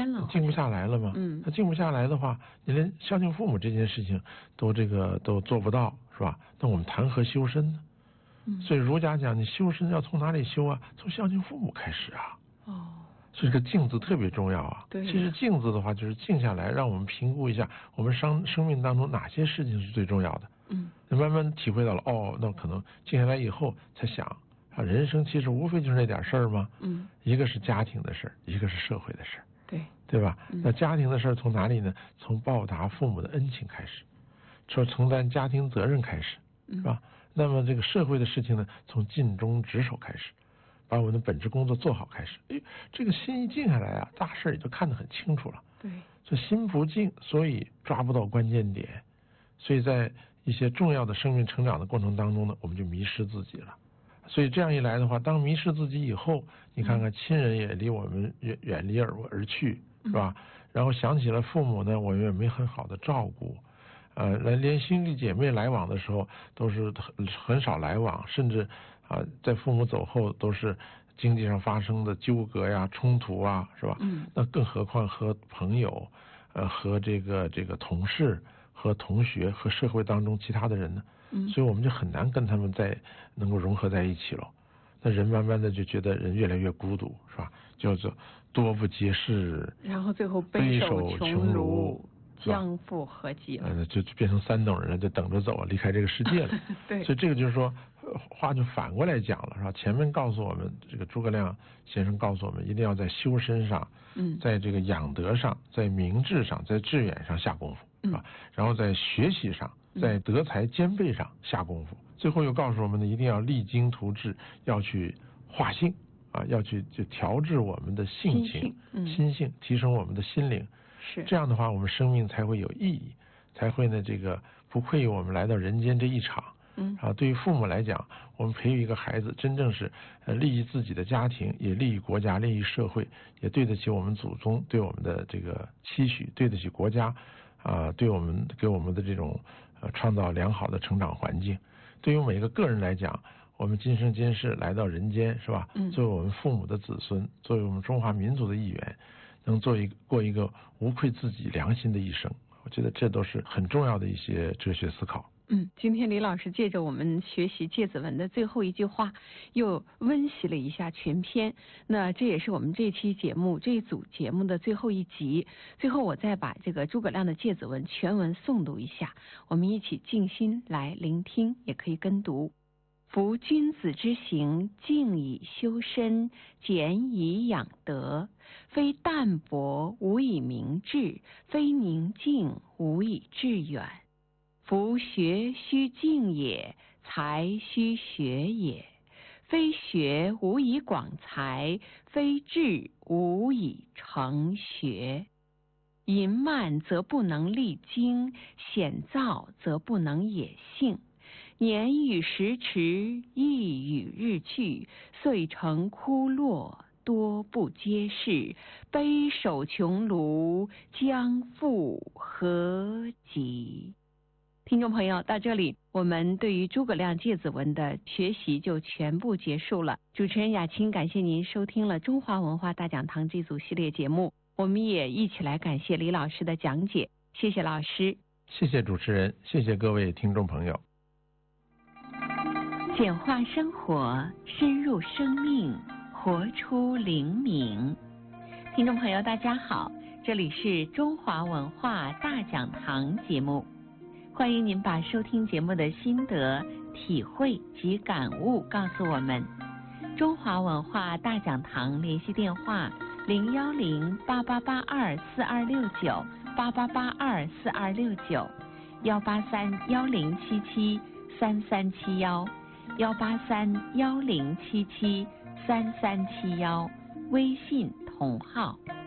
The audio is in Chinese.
天了， 静不下来了嘛。他静不下来的话，你连孝敬父母这件事情都做不到，是吧？那我们谈何修身呢？所以儒家讲，你修身要从哪里修啊？从孝敬父母开始啊。所以这个静字特别重要啊。 对。 其实静字的话，就是静下来，让我们评估一下我们生命当中哪些事情是最重要的。慢慢体会到了，那可能静下来以后才想啊，人生其实无非就是那点事儿吗？一个是家庭的事儿，一个是社会的事儿。对吧？那家庭的事儿从哪里呢？从报答父母的恩情开始，承担家庭责任开始，是吧？那么这个社会的事情呢，从尽忠职守开始，把我们的本职工作做好开始。这个心一静下来啊，大事也就看得很清楚了。这心不静，所以抓不到关键点，所以在一些重要的生命成长的过程当中呢，我们就迷失自己了。所以这样一来的话，当迷失自己以后，你看看亲人也离我们远离而去，是吧？然后想起了父母呢，我们也没很好的照顾，连兄弟姐妹来往的时候都是很少来往，甚至在父母走后都是经济上发生的纠葛呀、冲突啊，是吧？那更何况和朋友，和这个同事、和同学、和社会当中其他的人呢？所以我们就很难跟他们能够融合在一起了。那人慢慢的就觉得人越来越孤独，是吧？叫做多不结事， 然后最后杯首穷庐，将复何及了？ 就变成三等人了，就等着走，离开这个世界了。 对。 所以这个就是说，话就反过来讲了，是吧？前面告诉我们，这个诸葛亮先生告诉我们，一定要在修身上，在这个养德上，在明志上，在致远上下功夫，啊，然后在学习上，在德才兼备上下功夫。最后又告诉我们呢，一定要励精图治，要去化性啊，要去调治我们的性情、心性，提升我们的心灵。 是这样的话，我们生命才会有意义，才会呢这个不愧于我们来到人间这一场。对于父母来讲，我们培育一个孩子，真正是利益自己的家庭，也利益国家，利益社会，也对得起我们祖宗对我们的这个期许，对得起国家给我们的这种创造良好的成长环境。对于每个个人来讲，我们今生今世来到人间，是吧？作为我们父母的子孙，作为我们中华民族的一员，能过一个无愧自己良心的一生，我觉得这都是很重要的一些哲学思考。 今天李老师借着我们学习芥子文的最后一句话，又温习了一下全篇。那这也是我们这一组节目的最后一集。最后我再把这个诸葛亮的芥子文全文诵读一下，我们一起静心来聆听，也可以跟读。夫君子之行，静以修身，俭以养德。非淡泊无以明志，非宁静无以致远。夫学须静也，才须学也。非学无以广才，非志无以成学。淫慢则不能励精，险躁则不能野性。年与时驰，意与日俱，遂成枯落，多不接世。杯首穷庐，将复何及？听众朋友，到这里我们对于诸葛亮芥子文的学习就全部结束了。主持人雅青感谢您收听了中华文化大讲堂这组系列节目，我们也一起来感谢李老师的讲解，谢谢老师。 谢谢主持人，谢谢各位听众朋友。 简化生活，深入生命，活出灵敏。听众朋友大家好，这里是中华文化大讲堂节目，欢迎您把收听节目的心得、体会及感悟告诉我们。中华文化大讲堂联系电话01088242698882107733711，18310773371，微信同号。